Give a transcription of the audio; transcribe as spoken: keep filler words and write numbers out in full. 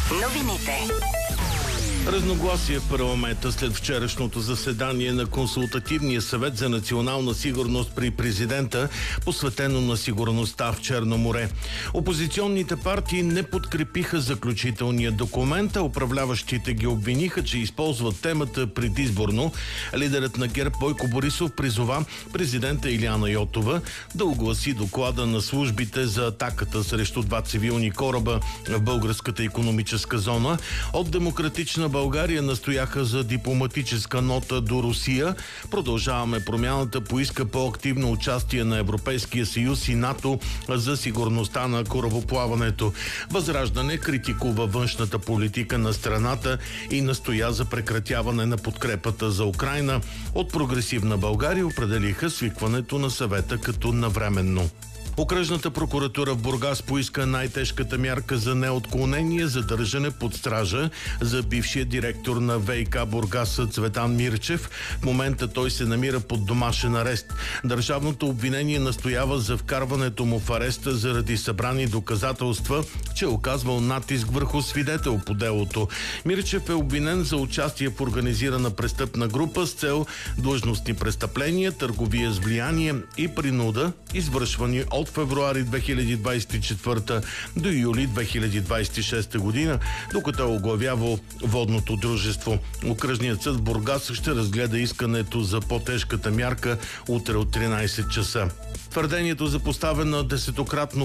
Новините. Разногласие в парламента след вчерашното заседание на Консултативния съвет за национална сигурност при президента, посветено на сигурността в Черно море. Опозиционните партии не подкрепиха заключителния документ, а управляващите ги обвиниха, че използват темата предизборно. Лидерът на ГЕРБ Бойко Борисов призова президента Илияна Йотова да огласи доклада на службите за атаката срещу два цивилни кораба в българската икономическа зона. От Демократична България настояха за дипломатическа нота до Русия. Продължаваме промяната поиска по-активно участие на Европейския съюз и НАТО за сигурността на корабоплаването. Възраждане критикува външната политика на страната и настоя за прекратяване на подкрепата за Украйна. От Прогресивна България определиха свикването на съвета като навременно. Окръжната прокуратура в Бургас поиска най-тежката мярка за неотклонение, задържане под стража за бившия директор на ВиК Бургас Цветан Мирчев. В момента той се намира под домашен арест. Държавното обвинение настоява за вкарването му в ареста заради събрани доказателства, че е оказвал натиск върху свидетел по делото. Мирчев е обвинен за участие в организирана престъпна група с цел длъжностни престъпления, търговия с влияние и принуда, извършвани от февруари две хиляди двадесет и четвърта до юли две хиляди двадесет и шеста година, докато е оглавявал водното дружество. Окръжният съд в Бургас ще разгледа искането за по-тежката мярка утре от тринадесет часа. Твърдението за поставена десетократно